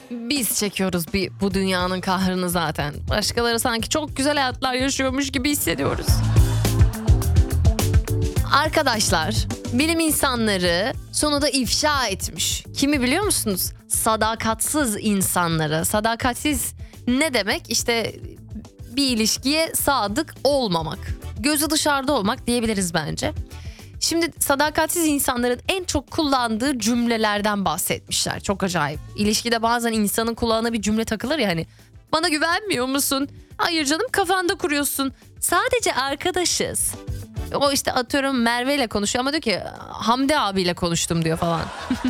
Biz çekiyoruz bu dünyanın kahrını zaten. Başkaları sanki çok güzel hayatlar yaşıyormuş gibi hissediyoruz. Arkadaşlar, bilim insanları sonunda ifşa etmiş. Kimi biliyor musunuz? Sadakatsiz insanları. Sadakatsiz ne demek? İşte bir ilişkiye sadık olmamak. Gözü dışarıda olmak diyebiliriz bence. Şimdi sadakatsiz insanların en çok kullandığı cümlelerden bahsetmişler. Çok acayip. İlişkide bazen insanın kulağına bir cümle takılır ya hani. Bana güvenmiyor musun? Hayır canım, kafanda kuruyorsun. Sadece arkadaşız. O işte atıyorum Merve ile konuşuyor ama diyor ki Hamdi abiyle konuştum diyor falan.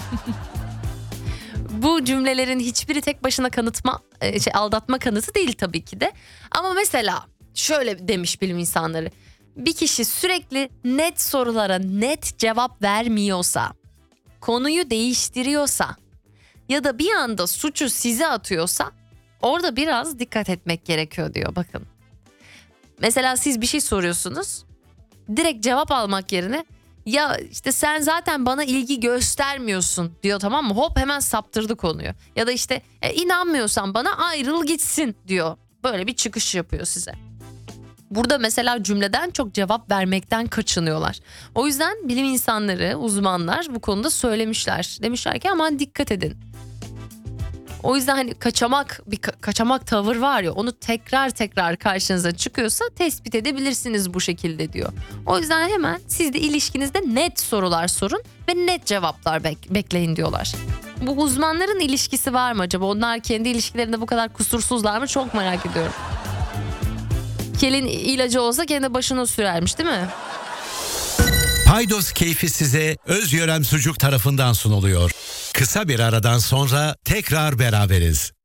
Bu cümlelerin hiçbiri tek başına aldatma kanıtı değil tabii ki de. Ama mesela şöyle demiş bilim insanları. Bir kişi sürekli net sorulara net cevap vermiyorsa, konuyu değiştiriyorsa ya da bir anda suçu size atıyorsa orada biraz dikkat etmek gerekiyor diyor, bakın. Mesela siz bir şey soruyorsunuz. Direkt cevap almak yerine ya işte sen zaten bana ilgi göstermiyorsun diyor, tamam mı? Hop, hemen saptırdı konuyu. Ya da işte inanmıyorsan bana ayrıl gitsin diyor. Böyle bir çıkış yapıyor size. Burada mesela cümleden çok cevap vermekten kaçınıyorlar. O yüzden bilim insanları, uzmanlar bu konuda söylemişler. Demişler ki aman dikkat edin. O yüzden hani kaçamak tavır var ya, onu tekrar karşınıza çıkıyorsa tespit edebilirsiniz bu şekilde diyor. O yüzden hemen siz de ilişkinizde net sorular sorun ve net cevaplar bekleyin diyorlar. Bu uzmanların ilişkisi var mı acaba? Onlar kendi ilişkilerinde bu kadar kusursuzlar mı? Çok merak ediyorum. Kelin ilacı olsa kendi başına sürermiş değil mi? Paydos keyfi size Özyörem Sucuk tarafından sunuluyor. Kısa bir aradan sonra tekrar beraberiz.